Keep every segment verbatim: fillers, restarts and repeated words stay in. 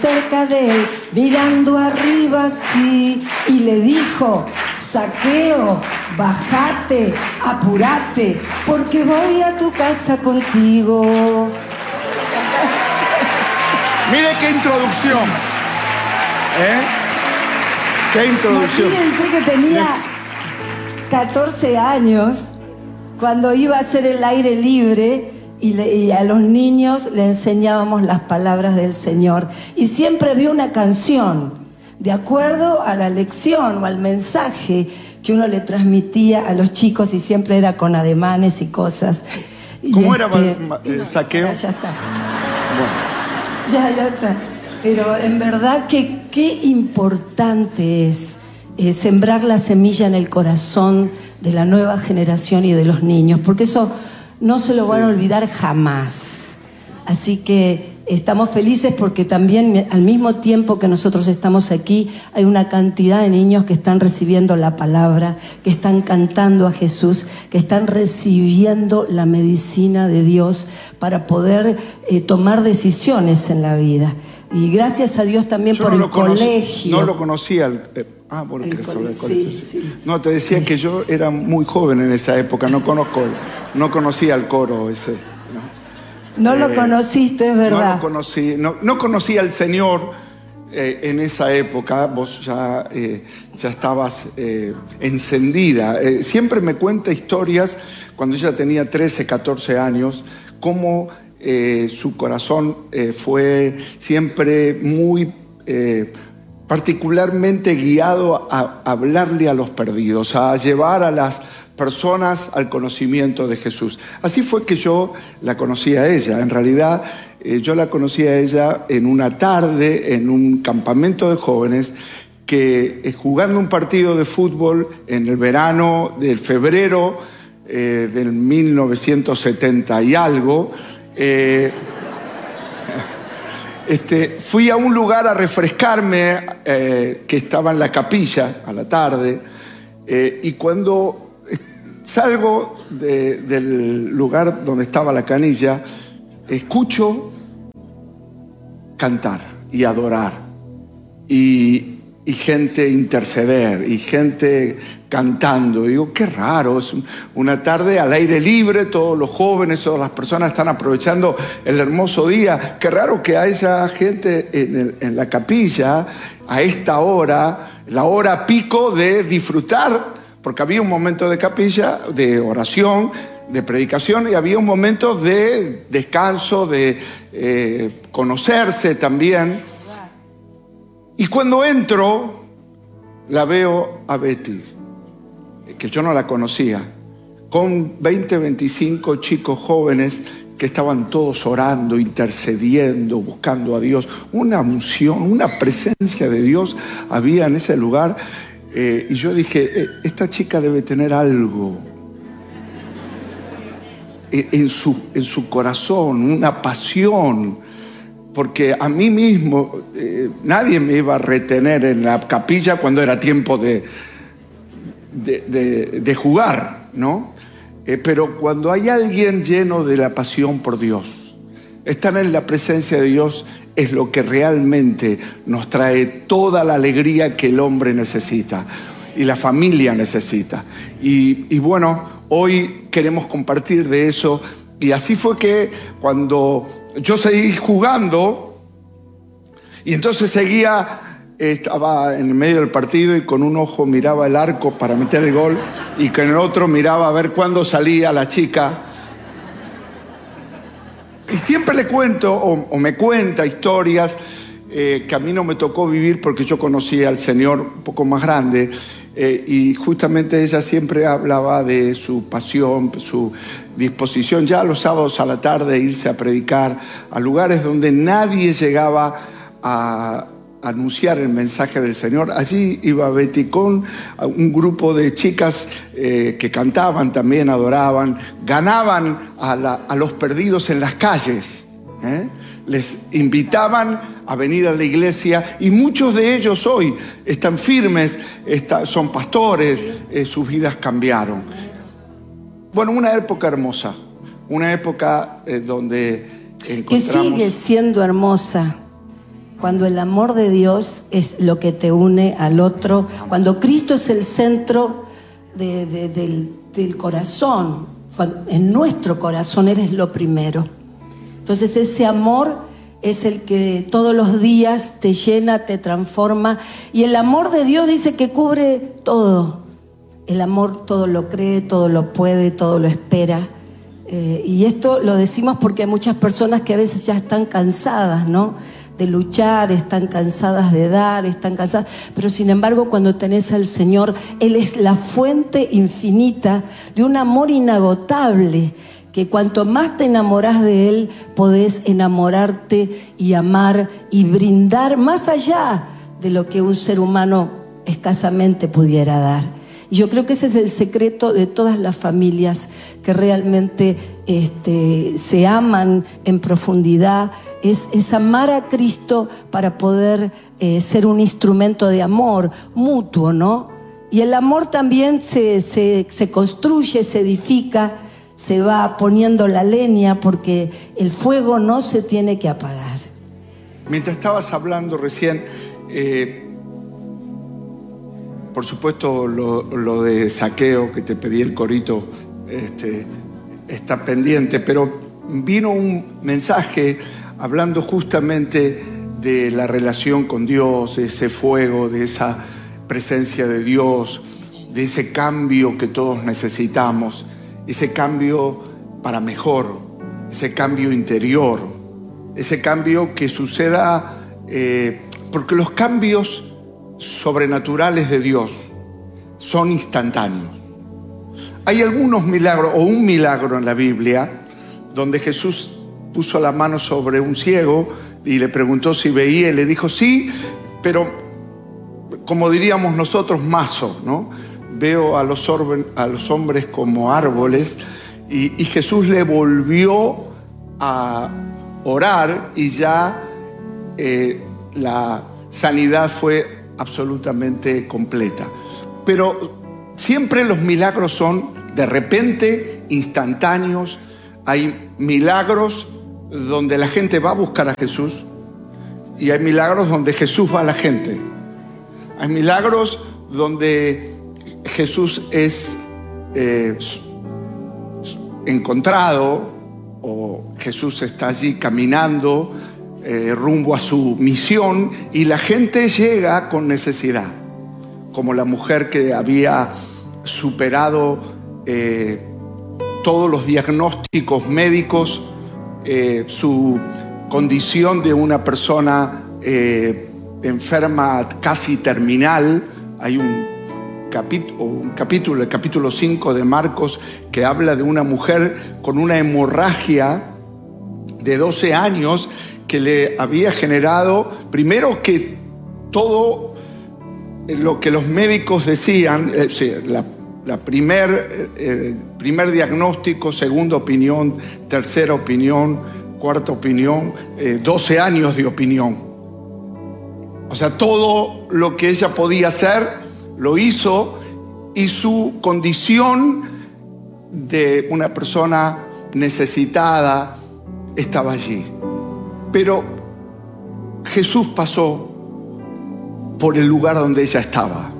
cerca de él, mirando arriba así, y le dijo: Zaqueo, bajate, apurate, porque voy a tu casa contigo. Mire qué introducción. ¿Eh? Qué introducción. Imagínense que tenía catorce años cuando iba a hacer el aire libre. Y, le, y a los niños le enseñábamos las palabras del Señor. Y siempre había una canción, de acuerdo a la lección o al mensaje que uno le transmitía a los chicos, y siempre era con ademanes y cosas. Y ¿Cómo este, era el Zaqueo? Ya, ya está. Bueno. Ya, ya está. Pero en verdad que qué importante es eh, sembrar la semilla en el corazón de la nueva generación y de los niños, porque eso no se lo van a olvidar jamás. Así que estamos felices porque también al mismo tiempo que nosotros estamos aquí, hay una cantidad de niños que están recibiendo la palabra, que están cantando a Jesús, que están recibiendo la medicina de Dios para poder eh, tomar decisiones en la vida. Y gracias a Dios también Yo por no el lo conocí, colegio. No lo conocía. El, eh, ah, bueno, el querés hablar del colegio, colegio. sí, sí. No, te decía que yo era muy joven en esa época, no conozco, no conocía el coro ese. No, no eh, lo conociste, es verdad. No lo conocí, no, no conocía al Señor eh, en esa época. Vos ya, eh, ya estabas eh, encendida. Eh, siempre me cuenta historias, cuando ella tenía trece, catorce años, cómo eh, su corazón eh, fue siempre muy eh, particularmente guiado a, a hablarle a los perdidos, a llevar a las personas al conocimiento de Jesús. Así fue que yo la conocí a ella. En realidad, eh, yo la conocí a ella en una tarde, en un campamento de jóvenes, que eh, jugando un partido de fútbol en el verano del febrero eh, del mil novecientos setenta y algo, eh, este, fui a un lugar a refrescarme eh, que estaba en la capilla a la tarde, eh, y cuando salgo de, del lugar donde estaba la canilla, escucho cantar y adorar, y, y gente interceder, y gente cantando. Digo, qué raro, es una tarde al aire libre, todos los jóvenes, todas las personas están aprovechando el hermoso día. Qué raro que haya gente en, el, en la capilla a esta hora, la hora pico de disfrutar, porque había un momento de capilla, de oración, de predicación, y había un momento de descanso, de eh, conocerse también. Y cuando entro, la veo a Betty, que yo no la conocía, con veinte, veinticinco chicos jóvenes que estaban todos orando, intercediendo, buscando a Dios. Una unción, una presencia de Dios había en ese lugar. Eh, y yo dije, eh, esta chica debe tener algo eh, en, su, en su corazón, una pasión, porque a mí mismo eh, nadie me iba a retener en la capilla cuando era tiempo de, de, de, de jugar, ¿no? Eh, pero cuando hay alguien lleno de la pasión por Dios, estar en la presencia de Dios es lo que realmente nos trae toda la alegría que el hombre necesita y la familia necesita. Y, y bueno, hoy queremos compartir de eso. Y así fue que cuando yo seguí jugando, y entonces seguía, estaba en el medio del partido y con un ojo miraba el arco para meter el gol y con el otro miraba a ver cuándo salía la chica. Y siempre le cuento, o, o me cuenta historias eh, que a mí no me tocó vivir porque yo conocí al Señor un poco más grande, eh, y justamente ella siempre hablaba de su pasión, su disposición ya los sábados a la tarde irse a predicar a lugares donde nadie llegaba a anunciar el mensaje del Señor. Allí iba Betty con un grupo de chicas eh, que cantaban también, adoraban, ganaban a, la, a los perdidos en las calles, ¿eh? Les invitaban a venir a la iglesia, y muchos de ellos hoy están firmes, está, son pastores, eh, sus vidas cambiaron. Bueno, una época hermosa, una época eh, donde encontramos... Que sigue siendo hermosa. cuando el amor de Dios es lo que te une al otro, cuando Cristo es el centro de, de, del, del corazón, en nuestro corazón eres lo primero. Entonces ese amor es el que todos los días te llena, te transforma, y el amor de Dios dice que cubre todo. El amor todo lo cree, todo lo puede, todo lo espera. Eh, y esto lo decimos porque hay muchas personas que a veces ya están cansadas, ¿no?, de luchar, están cansadas de dar, están cansadas, pero sin embargo cuando tenés al Señor, Él es la fuente infinita de un amor inagotable, que cuanto más te enamorás de Él, podés enamorarte y amar y brindar más allá de lo que un ser humano escasamente pudiera dar. Y yo creo que ese es el secreto de todas las familias que realmente este, se aman en profundidad, es, es amar a Cristo para poder eh, ser un instrumento de amor mutuo, ¿no? Y el amor también se, se, se construye, se edifica, se va poniendo la leña, porque el fuego no se tiene que apagar. Mientras estabas hablando recién, eh, por supuesto lo, lo de Zaqueo, que te pedí el corito, este, está pendiente, pero vino un mensaje hablando justamente de la relación con Dios, de ese fuego, de esa presencia de Dios, de ese cambio que todos necesitamos, ese cambio para mejor, ese cambio interior, ese cambio que suceda, eh, porque los cambios sobrenaturales de Dios son instantáneos. Hay algunos milagros, o un milagro en la Biblia, donde Jesús puso la mano sobre un ciego y le preguntó si veía, y le dijo sí, pero como diríamos nosotros, mazo, ¿no? Veo a los, orbe, a los hombres como árboles, y, y Jesús le volvió a orar y ya eh, la sanidad fue absolutamente completa. Pero siempre los milagros son de repente, instantáneos. Hay milagros donde la gente va a buscar a Jesús, y hay milagros donde Jesús va a la gente. Hay milagros donde Jesús es eh, encontrado, o Jesús está allí caminando eh, rumbo a su misión, y la gente llega con necesidad, como la mujer que había superado eh, todos los diagnósticos médicos, eh, su condición de una persona eh, enferma casi terminal. Hay un capítulo, un capítulo, el capítulo cinco de Marcos, que habla de una mujer con una hemorragia de doce años que le había generado, primero que todo lo que los médicos decían, eh, la, la primer, eh, primer diagnóstico, segunda opinión, tercera opinión, cuarta opinión, eh, doce años de opinión. O sea, todo lo que ella podía hacer lo hizo, y su condición de una persona necesitada estaba allí. Pero Jesús pasó por el lugar donde ella estaba.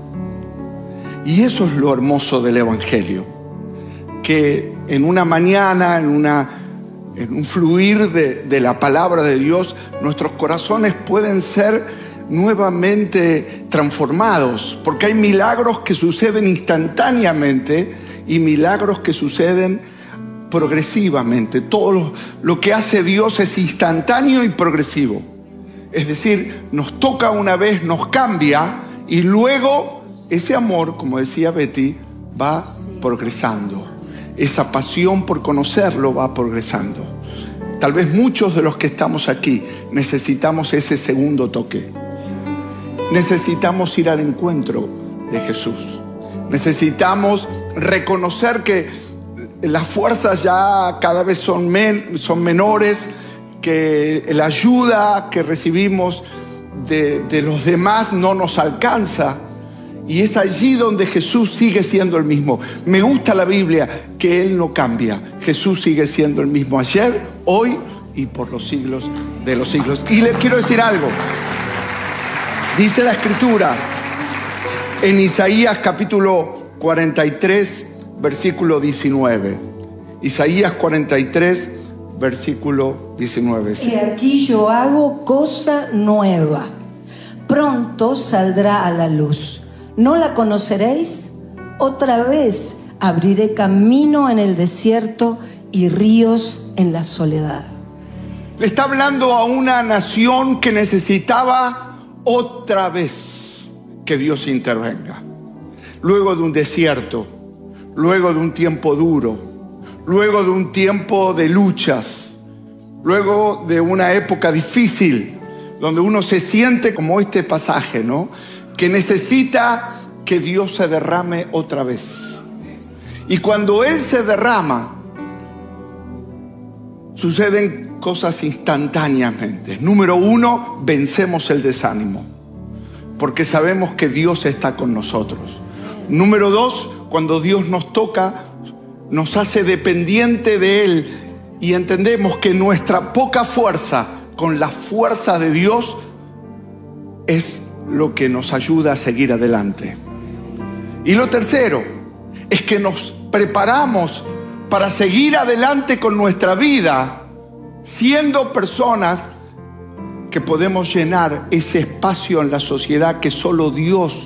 Y eso es lo hermoso del Evangelio, que en una mañana, en, una, en un fluir de, de la palabra de Dios, nuestros corazones pueden ser nuevamente transformados, porque hay milagros que suceden instantáneamente y milagros que suceden progresivamente. Todo lo, lo que hace Dios es instantáneo y progresivo. Es decir, nos toca una vez, nos cambia, y luego ese amor, como decía Betty, va progresando. Esa pasión por conocerlo va progresando. Tal vez muchos de los que estamos aquí necesitamos ese segundo toque. Necesitamos ir al encuentro de Jesús. Necesitamos reconocer que las fuerzas ya cada vez son, men, son menores, que la ayuda que recibimos de, de los demás no nos alcanza. Y es allí donde Jesús sigue siendo el mismo. Me gusta la Biblia, que Él no cambia. Jesús sigue siendo el mismo ayer, hoy y por los siglos de los siglos. Y les quiero decir algo. Dice la Escritura en Isaías capítulo cuarenta y tres, versículo diecinueve. Isaías cuarenta y tres, versículo diecinueve. Y aquí yo hago cosa nueva. Pronto saldrá a la luz. ¿No la conoceréis? Otra vez abriré camino en el desierto y ríos en la soledad. Le está hablando a una nación que necesitaba otra vez que Dios intervenga. Luego de un desierto, luego de un tiempo duro, luego de un tiempo de luchas, luego de una época difícil, donde uno se siente como este pasaje, ¿no? Que necesita que Dios se derrame otra vez. Y cuando Él se derrama, suceden cosas instantáneamente. Número uno, vencemos el desánimo, porque sabemos que Dios está con nosotros. Número dos, cuando Dios nos toca, nos hace dependiente de Él y entendemos que nuestra poca fuerza con la fuerza de Dios es lo que nos ayuda a seguir adelante. Y lo tercero es que nos preparamos para seguir adelante con nuestra vida, siendo personas que podemos llenar ese espacio en la sociedad que solo Dios,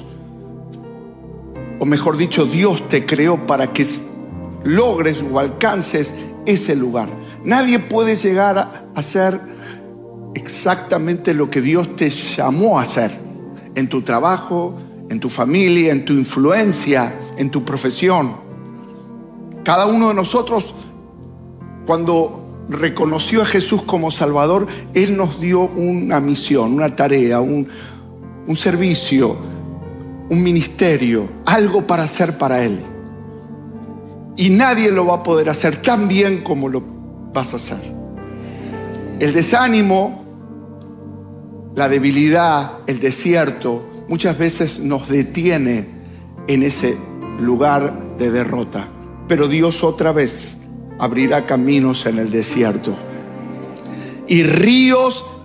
o mejor dicho, Dios te creó para que logres o alcances ese lugar. Nadie puede llegar a hacer exactamente lo que Dios te llamó a hacer en tu trabajo, en tu familia, en tu influencia, en tu profesión. Cada uno de nosotros, cuando reconoció a Jesús como Salvador, Él nos dio una misión, una tarea, un, un servicio, un ministerio, algo para hacer para Él. Y nadie lo va a poder hacer tan bien como lo vas a hacer. El desánimo, la debilidad, el desierto, muchas veces nos detiene en ese lugar de derrota. Pero Dios otra vez abrirá caminos en el desierto y ríos